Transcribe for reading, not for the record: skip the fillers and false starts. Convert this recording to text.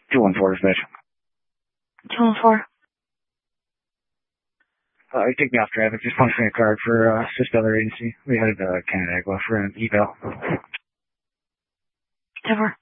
214 dispatch. 214. You take me off traffic. Just punch me a card for assist other agency. We headed to Canandaigua for an eval. 10-4.